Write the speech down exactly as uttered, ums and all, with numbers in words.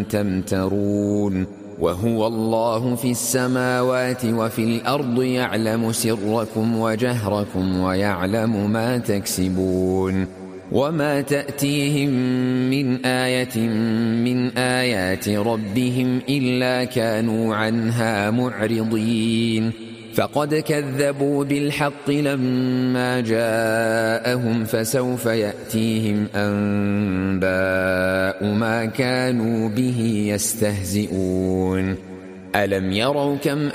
تمترون وهو الله في السماوات وفي الأرض يعلم سركم وجهركم ويعلم ما تكسبون وما تأتيهم من آية من آيات ربهم إلا كانوا عنها معرضين فقد كذبوا بالحق لما جاءهم فسوف يأتيهم أنباء ما كانوا به يستهزئون ألم يروا كم